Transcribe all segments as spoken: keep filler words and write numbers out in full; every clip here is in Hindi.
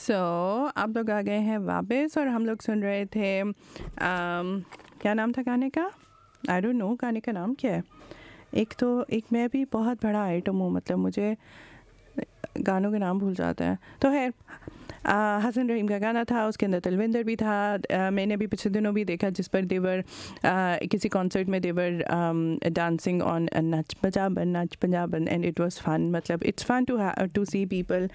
सो आप लोग आ गए हैं वापस और हम लोग सुन रहे थे um, क्या नाम था गाने का? आई डोंट नो गाने का नाम क्या है। एक तो एक मैं भी बहुत बड़ा आइटम हूँ, मतलब मुझे गानों के नाम भूल जाते हैं। तो है आ, हसन रहीम का गाना था, उसके अंदर तलविंदर भी था। आ, मैंने भी पिछले दिनों भी देखा जिस पर देवर किसी कॉन्सर्ट में देवर dancing on Nach Punjaban Nach Punjaban and it was fun. मतलब it's fun to to see people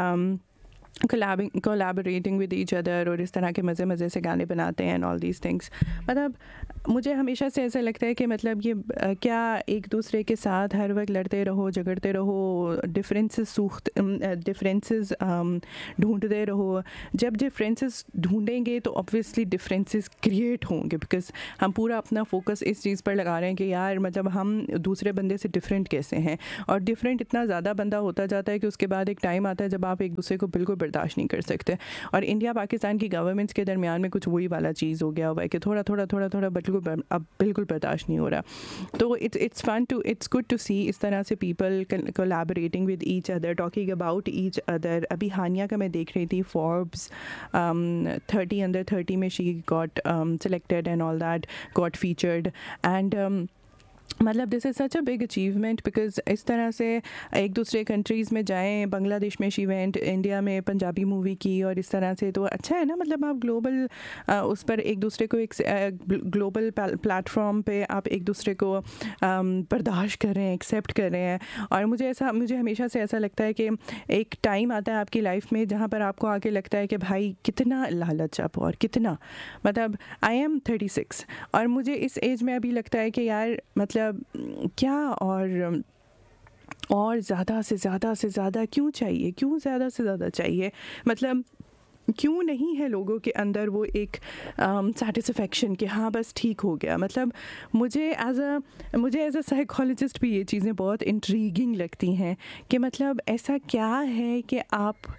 collaborating with each other और इस तरह के मज़े मज़े से गाने बनाते हैं एंड ऑल दीज थिंग्स। मतलब मुझे हमेशा से ऐसा लगता है कि मतलब ये आ, क्या एक दूसरे के साथ हर वक्त लड़ते रहो, झगड़ते रहो, डिफरेंसेस सूख डिफरेंसेस ढूंढते रहो। जब डिफरेंसेस ढूंढेंगे तो ऑब्वियसली डिफरेंसेस क्रिएट होंगे, बिकॉज हम पूरा अपना फोकस इस चीज़ पर लगा रहे हैं कि यार मतलब हम दूसरे बंदे से डिफरेंट कैसे हैं। और डिफरेंट इतना ज़्यादा बंदा होता जाता है कि उसके बाद एक टाइम आता है जब आप एक दूसरे को बिल्कुल बर्दाश्त नहीं कर सकते। और इंडिया पाकिस्तान की गवर्नमेंट्स के दरमियान में कुछ वही वाला चीज़ हो गया हुआ है कि थोड़ा थोड़ा थोड़ा थोड़ा बिल्कुल अब बिल्कुल बर्दाश्त नहीं हो रहा। तो it's it's fun to it's good to सी इस तरह से people collaborating with each other, talking about each other. अभी हानिया का मैं देख रही थी फोर्ब्स थर्टी अंडर थर्टी में she got selected and all that, got featured and मतलब this is such a big achievement because इस तरह से एक दूसरे कंट्रीज़ में जाएं। बांग्लादेश में शी वेंट, इंडिया में पंजाबी मूवी की और इस तरह से। तो अच्छा है ना, मतलब आप ग्लोबल उस पर एक दूसरे को एक ग्लोबल प्लेटफॉर्म पे आप एक दूसरे को बर्दाश्त कर रहे हैं, एक्सेप्ट कर रहे हैं। और मुझे ऐसा मुझे हमेशा से ऐसा लगता है कि एक टाइम आता है आपकी लाइफ में जहाँ पर आपको आके लगता है कि भाई कितना लालच आप, और कितना मतलब आई एम थर्टी सिक्स और मुझे इस एज में अभी लगता है कि यार मतलब क्या और और ज़्यादा से ज़्यादा से ज़्यादा क्यों चाहिए, क्यों ज़्यादा से ज़्यादा चाहिए। मतलब क्यों नहीं है लोगों के अंदर वो एक सेटिस्फेक्शन कि हाँ बस ठीक हो गया। मतलब मुझे एज अ मुझे एज अ साइकोलॉजिस्ट भी ये चीज़ें बहुत इंट्रीगिंग लगती हैं कि मतलब ऐसा क्या है कि आप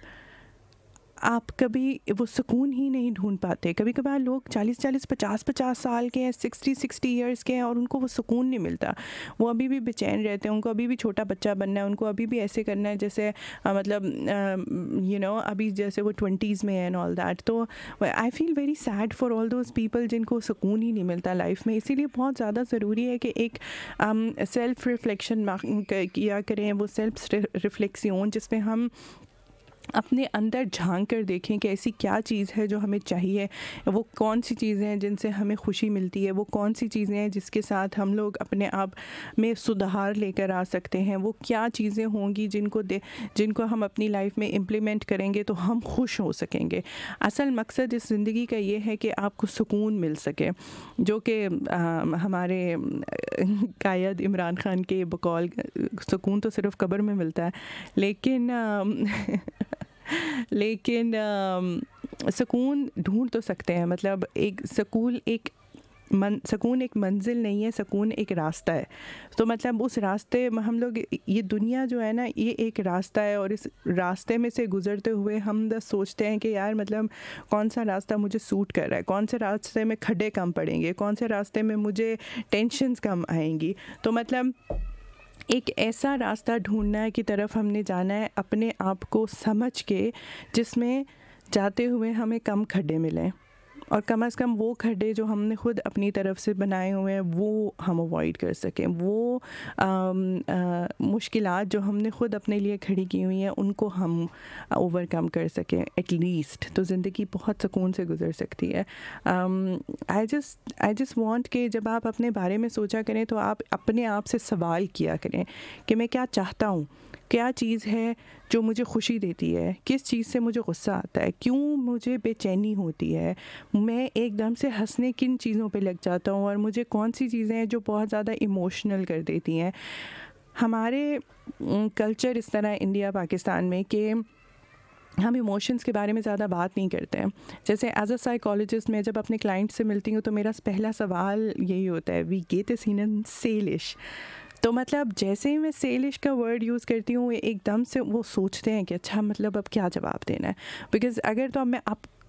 आप कभी वो सुकून ही नहीं ढूंढ पाते। कभी कभार लोग चालीस चालीस पचास पचास साल के हैं, सिक्सटी सिक्सटी ईयर्स के हैं और उनको वो सुकून नहीं मिलता। वो अभी भी बेचैन रहते हैं, उनको अभी भी छोटा बच्चा बनना है, उनको अभी भी ऐसे करना है जैसे आ, मतलब यू नो अभी जैसे वो ट्वेंटीज़ में है एंड ऑल दैट। तो I feel very sad for all those people जिनको सुकून ही नहीं मिलता लाइफ में। इसीलिए बहुत ज़्यादा ज़रूरी है कि एक सेल्फ़ रिफ्लेक्शन किया करें, वो सेल्फ रिफ्लेक्सियोन जिसमें हम अपने अंदर झांक कर देखें कि ऐसी क्या चीज़ है जो हमें चाहिए, वो कौन सी चीज़ें हैं जिनसे हमें खुशी मिलती है, वो कौन सी चीज़ें हैं जिसके साथ हम लोग अपने आप में सुधार लेकर आ सकते हैं, वो क्या चीज़ें होंगी जिनको दे जिनको हम अपनी लाइफ में इम्प्लीमेंट करेंगे तो हम खुश हो सकेंगे। असल मकसद इस ज़िंदगी का ये है कि आपको सुकून मिल सके, जो कि हमारे कायद इमरान खान के बकौल सुकून तो सिर्फ कब्र में मिलता है, लेकिन लेकिन सुकून ढूंढ तो सकते हैं। मतलब एक सुकून एक मन सुकून एक मंजिल नहीं है, सुकून एक रास्ता है। तो मतलब उस रास्ते में हम लोग, ये दुनिया जो है ना ये एक रास्ता है और इस रास्ते में से गुज़रते हुए हम बस सोचते हैं कि यार मतलब कौन सा रास्ता मुझे सूट कर रहा है, कौन से रास्ते में खड्डे कम पड़ेंगे, कौन से रास्ते में मुझे टेंशन्स कम आएंगी। तो मतलब एक ऐसा रास्ता ढूंढना की तरफ हमने जाना है अपने आप को समझ के, जिसमें जाते हुए हमें कम खड्डे मिलें और कम से कम वो खड्डे जो हमने खुद अपनी तरफ से बनाए हुए हैं वो हम अवॉइड कर सकें। वो मुश्किलात जो हमने खुद अपने लिए खड़ी की हुई हैं उनको हम ओवरकम कर सकें एटलीस्ट, तो ज़िंदगी बहुत सुकून से गुजर सकती है। I just I just want कि जब आप अपने बारे में सोचा करें तो आप अपने आप से सवाल किया करें कि मैं क्या चाहता हूँ, क्या चीज़ है जो मुझे खुशी देती है, किस चीज़ से मुझे गुस्सा आता है, क्यों मुझे बेचैनी होती है, मैं एकदम से हंसने किन चीज़ों पे लग जाता हूँ और मुझे कौन सी चीज़ें हैं जो बहुत ज़्यादा इमोशनल कर देती हैं। हमारे कल्चर इस तरह इंडिया पाकिस्तान में कि हम इमोशंस के बारे में ज़्यादा बात नहीं करते हैं। जैसे एज अ साइकोलॉजिस्ट मैं जब अपने क्लाइंट से मिलती हूँ तो मेरा पहला सवाल यही होता है, वी गेट इस इन सेलिश। तो मतलब जैसे ही मैं सेलिश का वर्ड यूज़ करती हूँ एकदम से वो सोचते हैं कि अच्छा मतलब अब क्या जवाब देना है। बिकॉज़ अगर तो अब मैं आप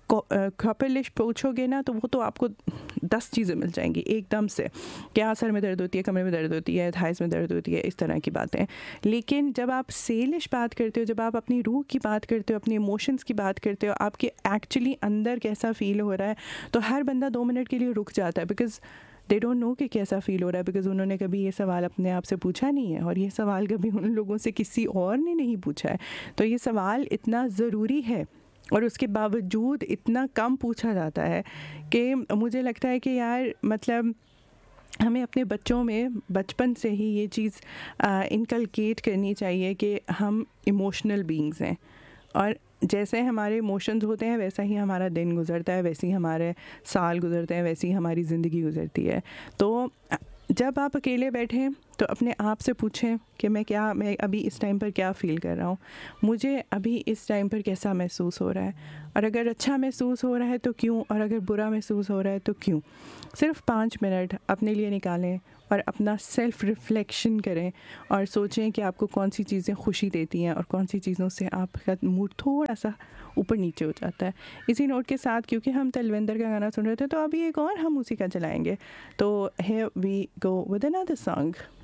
कपिलिश पूछोगे ना तो वो तो आपको दस चीज़ें मिल जाएंगी एकदम से, क्या सर में दर्द होती है, कमरे में दर्द होती है, थाइस में दर्द होती है, इस तरह की बातें। लेकिन जब आप सेलिश बात करते हो, जब आप अपनी रूह की बात करते हो, अपनी इमोशंस की बात करते हो, आपके एक्चुअली अंदर कैसा फ़ील हो रहा है, तो हर बंदा दो मिनट के लिए रुक जाता है, बिकॉज़ दे डोंट नो कि कैसा फ़ील हो रहा है, बिकॉज़ उन्होंने कभी ये सवाल अपने आप से पूछा नहीं है, और ये सवाल कभी उन लोगों से किसी और ने नहीं पूछा है। तो ये सवाल इतना ज़रूरी है और उसके बावजूद इतना कम पूछा जाता है कि मुझे लगता है कि यार मतलब हमें अपने बच्चों में बचपन से ही ये चीज़ इनकलकेट करनी चाहिए कि हम इमोशनल बीइंग्स हैं, और जैसे हमारे इमोशंस होते हैं वैसा ही हमारा दिन गुजरता है, वैसे ही हमारे साल गुजरते हैं, वैसे ही हमारी ज़िंदगी गुजरती है। तो जब आप अकेले बैठें तो अपने आप से पूछें कि मैं क्या मैं अभी इस टाइम पर क्या फ़ील कर रहा हूँ, मुझे अभी इस टाइम पर कैसा महसूस हो रहा है, और अगर अच्छा महसूस हो रहा है तो क्यों, और अगर बुरा महसूस हो रहा है तो क्यों। सिर्फ पाँच मिनट अपने लिए निकालें और अपना सेल्फ़ रिफ़्लेक्शन करें और सोचें कि आपको कौन सी चीज़ें खुशी देती हैं और कौन सी चीज़ों से आपका मूड थोड़ा सा ऊपर नीचे हो जाता है। इसी नोट के साथ, क्योंकि हम तलविंदर का गाना सुन रहे थे, तो अभी एक और हम उसी का चलाएंगे। तो here we go with another song.